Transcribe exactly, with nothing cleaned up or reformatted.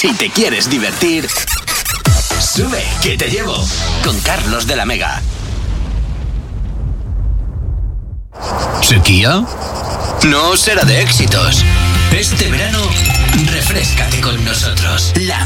Si te quieres divertir, sube, que te llevo. Con Carlos de la Mega. ¿Sequía? No será de éxitos. Este verano, refréscate con nosotros. La